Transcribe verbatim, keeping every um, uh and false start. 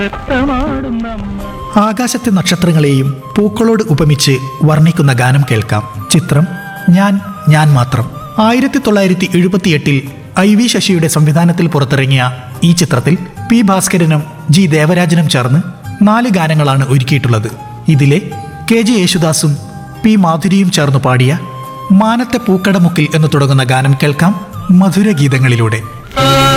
ആകാശത്തെ നക്ഷത്രങ്ങളെയും പൂക്കളോട് ഉപമിച്ച് വർണ്ണിക്കുന്ന ഗാനം കേൾക്കാം. ചിത്രം ഞാൻ ഞാൻ മാത്രം. ആയിരത്തി തൊള്ളായിരത്തി എഴുപത്തിയെട്ടിൽ ഐ വി ശശിയുടെ സംവിധാനത്തിൽ പുറത്തിറങ്ങിയ ഈ ചിത്രത്തിൽ പി ഭാസ്കരനും ജി ദേവരാജനും ചേർന്ന് നാല് ഗാനങ്ങളാണ് ഒരുക്കിയിട്ടുള്ളത്. ഇതിലെ കെ ജെ യേശുദാസും പി മാധുരിയും ചേർന്ന് പാടിയ മാനത്തെ പൂക്കടമുക്കിൽ എന്ന് തുടങ്ങുന്ന ഗാനം കേൾക്കാം മധുരഗീതങ്ങളിലൂടെ.